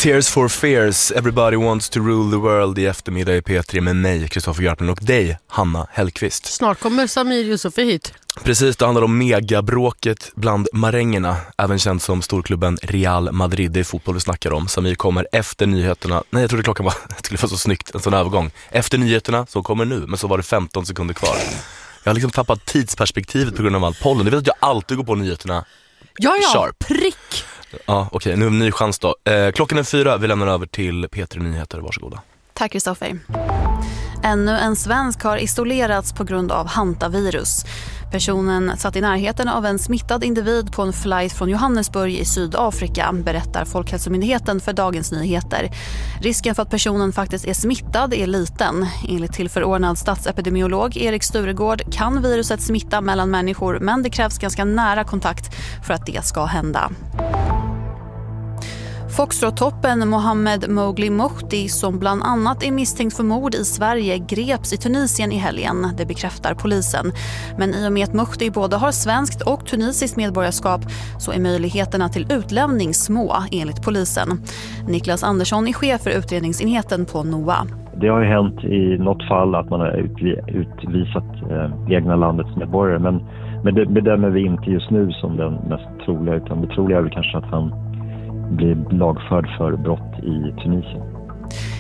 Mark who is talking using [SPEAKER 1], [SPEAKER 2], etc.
[SPEAKER 1] Tears for Fears, Everybody Wants to Rule the World i eftermiddag i P3 med mig, Kristoffer Garpen, och dig, Hanna Hellqvist.
[SPEAKER 2] Snart kommer Samir Yusufi hit.
[SPEAKER 1] Precis, det handlar om megabråket bland marängerna, även känd som storklubben Real Madrid. Det är fotboll vi snackar om. Samir kommer efter nyheterna. Nej, jag trodde klockan var, det skulle vara så snyggt, en sån övergång. Efter nyheterna, som kommer nu, men så var det 15 sekunder kvar. Jag har liksom tappat tidsperspektivet på grund av all pollen. Du vet att jag alltid går på nyheterna.
[SPEAKER 2] Ja,
[SPEAKER 1] sharp.
[SPEAKER 2] prick.
[SPEAKER 1] Ja, okej, nu är en ny chans då. Klockan är 4, vi lämnar över till P3 Nyheter, varsågoda.
[SPEAKER 3] Tack Kristoffer. Ännu en svensk har isolerats på grund av hantavirus. Personen satt i närheten av en smittad individ på en flight från Johannesburg i Sydafrika, berättar Folkhälsomyndigheten för Dagens Nyheter. Risken för att personen faktiskt är smittad är liten. Enligt tillförordnad statsepidemiolog Erik Sturegård kan viruset smitta mellan människor, men det krävs ganska nära kontakt för att det ska hända. Foxtrot-toppen Mohamed Mowgli Mohdi, som bland annat är misstänkt för mord i Sverige, greps i Tunisien i helgen. Det bekräftar polisen. Men i och med att Mohdi både har svenskt och tunisiskt medborgarskap så är möjligheterna till utlämning små, enligt polisen. Niklas Andersson är chef för utredningsenheten på NOA.
[SPEAKER 4] Det har ju hänt i något fall att man har utvisat egna landets medborgare, men det bedömer vi inte just nu som den mest troliga, utan det troliga är väl kanske att han blir lagförd för brott i Tunisien.